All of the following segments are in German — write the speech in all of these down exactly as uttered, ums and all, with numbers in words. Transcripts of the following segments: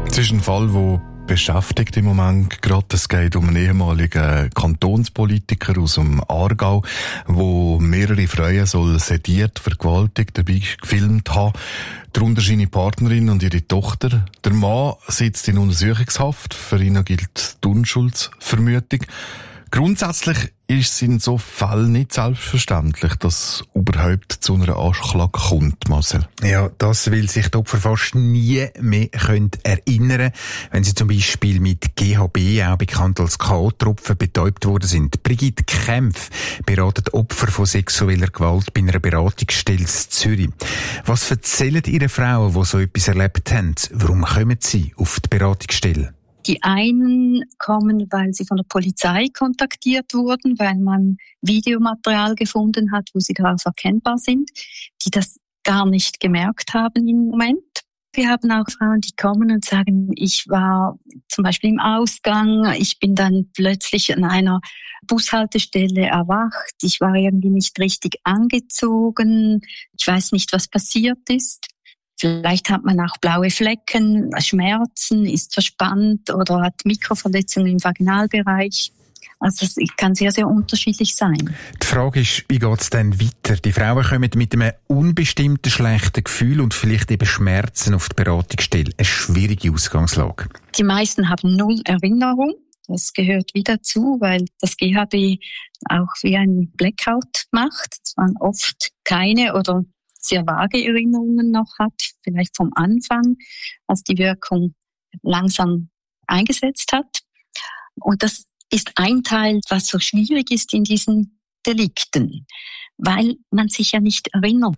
Es ist ein Fall, der beschäftigt im Moment gerade. Es geht um einen ehemaligen Kantonspolitiker aus dem Aargau, der mehrere Frauen soll sediert, vergewaltigt, dabei gefilmt haben. Darunter seine Partnerin und ihre Tochter. Der Mann sitzt in Untersuchungshaft. Für ihn gilt die Unschuldsvermutung. Grundsätzlich ist es in so Fällen nicht selbstverständlich, dass überhaupt zu einer Anklage kommt, Marcel. Ja, das, weil sich die Opfer fast nie mehr können erinnern, wenn sie zum Beispiel mit G H B, auch bekannt als K O-Tropfen, betäubt worden sind. Brigitte Kempf beratet Opfer von sexueller Gewalt bei einer Beratungsstelle in Zürich. Was erzählen Ihre Frauen, die so etwas erlebt haben? Warum kommen sie auf die Beratungsstelle? Die einen kommen, weil sie von der Polizei kontaktiert wurden, weil man Videomaterial gefunden hat, wo sie darauf erkennbar sind, die das gar nicht gemerkt haben im Moment. Wir haben auch Frauen, die kommen und sagen, ich war zum Beispiel im Ausgang, ich bin dann plötzlich an einer Bushaltestelle erwacht, ich war irgendwie nicht richtig angezogen, ich weiß nicht, was passiert ist. Vielleicht hat man auch blaue Flecken, Schmerzen, ist verspannt oder hat Mikroverletzungen im Vaginalbereich. Also es kann sehr, sehr unterschiedlich sein. Die Frage ist, wie geht es denn weiter? Die Frauen kommen mit einem unbestimmten schlechten Gefühl und vielleicht eben Schmerzen auf die Beratungsstelle. Eine schwierige Ausgangslage. Die meisten haben null Erinnerung. Das gehört wieder dazu, weil das G H B auch wie ein Blackout macht. Dass man oft keine oder sehr vage Erinnerungen noch hat, vielleicht vom Anfang, als die Wirkung langsam eingesetzt hat. Und das ist ein Teil, was so schwierig ist in diesen Delikten, weil man sich ja nicht erinnert.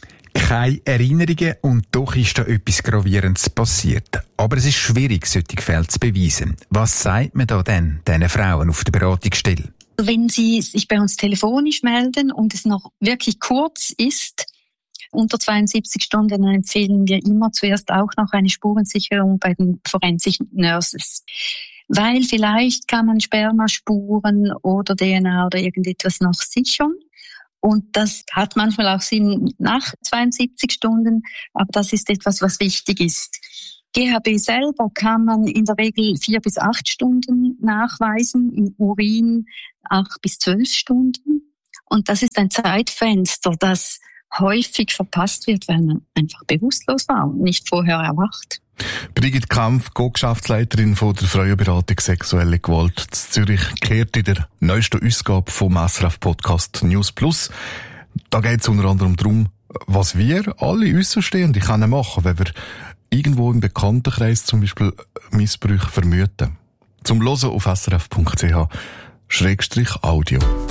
Keine Erinnerungen und doch ist da etwas Gravierendes passiert. Aber es ist schwierig, solche Fälle zu beweisen. Was sagt man da denn diesen Frauen auf der Beratungsstelle? Wenn sie sich bei uns telefonisch melden und es noch wirklich kurz ist, unter zweiundsiebzig Stunden, dann empfehlen wir immer zuerst auch noch eine Spurensicherung bei den Forensic Nurses. Weil vielleicht kann man Spermaspuren oder D N A oder irgendetwas noch sichern. Und das hat manchmal auch Sinn nach zweiundsiebzig Stunden, aber das ist etwas, was wichtig ist. G H B selber kann man in der Regel vier bis acht Stunden nachweisen, im Urin acht bis zwölf Stunden. Und das ist ein Zeitfenster, das häufig verpasst wird, weil man einfach bewusstlos war und nicht vorher erwacht. Brigitte Kempf, Co-Geschäftsleiterin von der Frauenberatung Sexuelle Gewalt in Zürich, kehrt in der neuesten Ausgabe vom S R F-Podcast News Plus. Da geht es unter anderem darum, was wir alle Außenstehende können machen, wenn wir irgendwo im Bekanntenkreis zum Beispiel Missbrauch vermuten. Zum Hören auf srf punkt c h Schrägstrich Audio.